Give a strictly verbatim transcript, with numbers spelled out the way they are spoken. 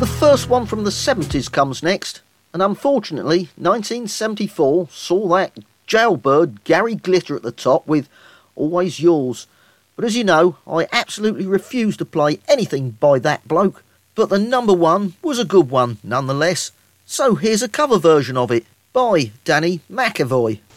The first one from the seventies comes next, and unfortunately nineteen seventy-four saw that jailbird Gary Glitter at the top with Always Yours. But as you know, I absolutely refuse to play anything by that bloke. But the number one was a good one nonetheless, so here's a cover version of it by Danny McAvoy.